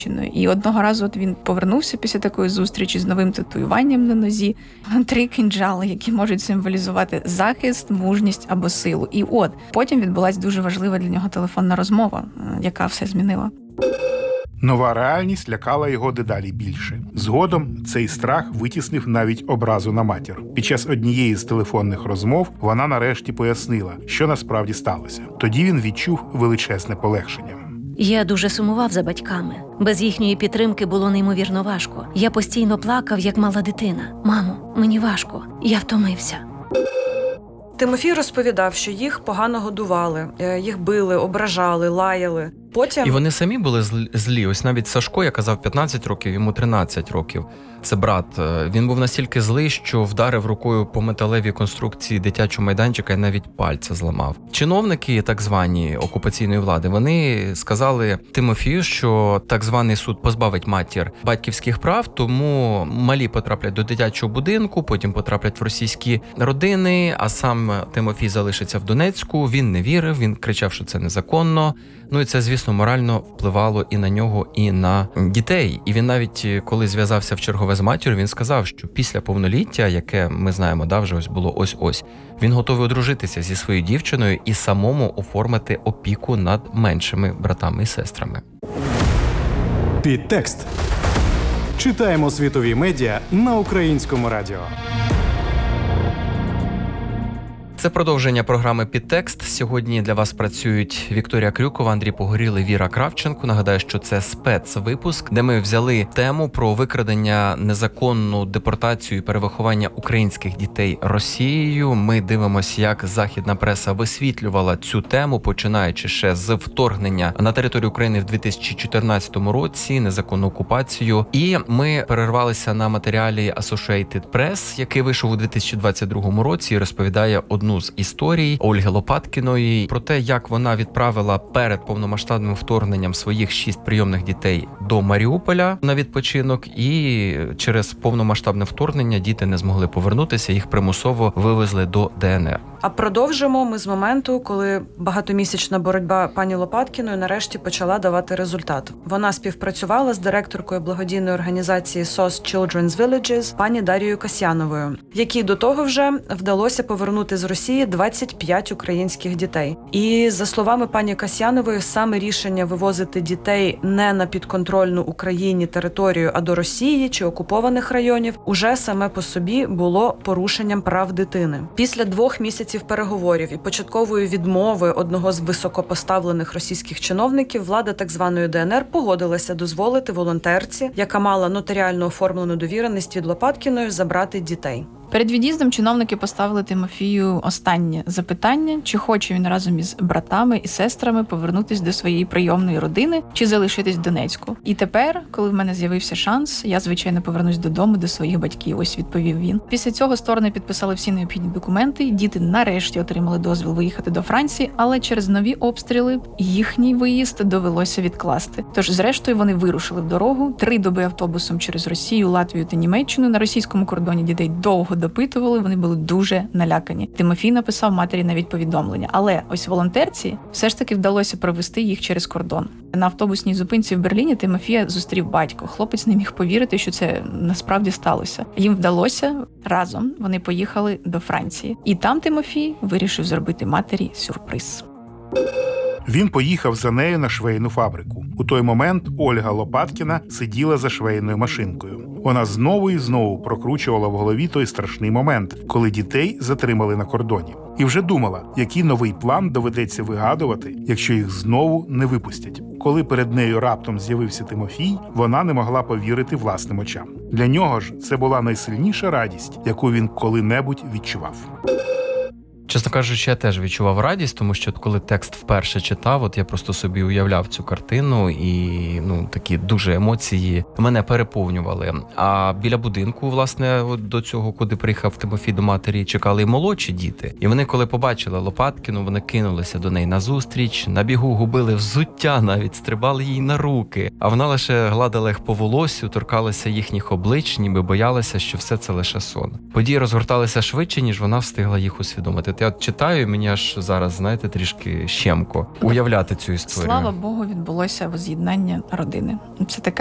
І одного разу от він повернувся після такої зустрічі з новим татуюванням на нозі. 3 кинджали, які можуть символізувати захист, мужність або силу. І от потім відбулась дуже важлива для нього телефонна розмова, яка все змінила. Нова реальність лякала його дедалі більше. Згодом цей страх витіснив навіть образу на матір. Під час однієї з телефонних розмов вона нарешті пояснила, що насправді сталося. Тоді він відчув величезне полегшення. Я дуже сумував за батьками. Без їхньої підтримки було неймовірно важко. Я постійно плакав, як мала дитина. Мамо, мені важко. Я втомився. Тимофій розповідав, що їх погано годували, їх били, ображали, лаяли. Потім... І вони самі були злі. Ось навіть Сашко, я казав, 15 років, йому 13 років. Це брат. Він був настільки злий, що вдарив рукою по металевій конструкції дитячого майданчика і навіть пальця зламав. Чиновники, так звані, окупаційної влади, вони сказали Тимофію, що так званий суд позбавить матір батьківських прав, тому малі потраплять до дитячого будинку, потім потраплять в російські родини, а сам Тимофій залишиться в Донецьку. Він не вірив, він кричав, що це незаконно. Ну і це, звісно, морально впливало і на нього, і на дітей. І він навіть, коли зв'язався в чергове з матір'ю, він сказав, що після повноліття, яке ми знаємо, вже ось було ось-ось, він готовий одружитися зі своєю дівчиною і самому оформити опіку над меншими братами і сестрами. Підтекст. Читаємо світові медіа на Українському радіо. Це продовження програми «Підтекст». Сьогодні для вас працюють Вікторія Крюкова, Андрій Погорілий, Віра Кравченко. Нагадаю, що це спецвипуск, де ми взяли тему про викрадення, незаконну депортацію і перевиховання українських дітей Росією. Ми дивимося, як західна преса висвітлювала цю тему, починаючи ще з вторгнення на територію України в 2014 році, незаконну окупацію. І ми перервалися на матеріалі Associated Press, який вийшов у 2022 році і розповідає одну з історій Ольги Лопаткіної про те, як вона відправила перед повномасштабним вторгненням своїх 6 прийомних дітей до Маріуполя на відпочинок, і через повномасштабне вторгнення діти не змогли повернутися, їх примусово вивезли до ДНР. А продовжимо ми з моменту, коли багатомісячна боротьба пані Лопаткіної нарешті почала давати результат. Вона співпрацювала з директоркою благодійної організації SOS Children's Villages пані Дарією Касьяновою, якій до того вже вдалося повернути з Росії 25 українських дітей. І, за словами пані Касьянової, саме рішення вивозити дітей не на підконтрольну Україні територію, а до Росії чи окупованих районів, уже саме по собі було порушенням прав дитини. Після 2 місяців переговорів і початкової відмови одного з високопоставлених російських чиновників, влада так званої ДНР погодилася дозволити волонтерці, яка мала нотаріально оформлену довіреність від Лопаткіної, забрати дітей. Перед від'їздом чиновники поставили Тимофію останнє запитання, чи хоче він разом із братами і сестрами повернутися до своєї прийомної родини, чи залишитись в Донецьку. І тепер, коли в мене з'явився шанс, я, звичайно, повернусь додому, до своїх батьків, ось відповів він. Після цього сторони підписали всі необхідні документи, діти нарешті отримали дозвіл виїхати до Франції, але через нові обстріли їхній виїзд довелося відкласти. Тож, зрештою, вони вирушили в дорогу, 3 доби автобусом через Росію, Латвію та Німеччину. На російському кордоні дітей довго допитували, вони були дуже налякані. Тимофій написав матері навіть повідомлення. Але ось волонтерці все ж таки вдалося провести їх через кордон. На автобусній зупинці в Берліні Тимофія зустрів батько. Хлопець не міг повірити, що це насправді сталося. Їм вдалося, разом вони поїхали до Франції. І там Тимофій вирішив зробити матері сюрприз. Він поїхав за нею на швейну фабрику. У той момент Ольга Лопаткіна сиділа за швейною машинкою. Вона знову і знову прокручувала в голові той страшний момент, коли дітей затримали на кордоні. І вже думала, який новий план доведеться вигадувати, якщо їх знову не випустять. Коли перед нею раптом з'явився Тимофій, вона не могла повірити власним очам. Для нього ж це була найсильніша радість, яку він коли-небудь відчував. Чесно кажучи, я теж відчував радість, тому що коли текст вперше читав, от я просто собі уявляв цю картину і, такі дуже емоції мене переповнювали. А біля будинку, власне, до цього, куди приїхав Тимофій до матері, чекали і молодші діти. І вони, коли побачили Лопаткіну, вони кинулися до неї назустріч, на бігу губили взуття навіть, стрибали їй на руки. А вона лише гладила їх по волосю, торкалася їхніх облич, ніби боялася, що все це лише сон. Події розгорталися швидше, ніж вона встигла їх усвідомити. Я от читаю, і мені аж зараз, знаєте, трішки щемко уявляти цю історію. Слава Богу, відбулося воз'єднання родини. Це така